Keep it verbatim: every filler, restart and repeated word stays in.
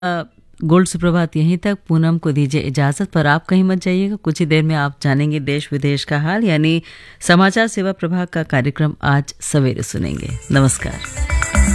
अ, gold सुप्रभात यहीं तक। पूनम को दीजिए इजाज़त, पर आप कहीं मत जाइएगा। कुछ ही देर में आप जानेंगे देश विदेश का हाल, यानी समाचार सेवा प्रभाग का कार्यक्रम आज सवेरे सुनेंगे। नमस्कार।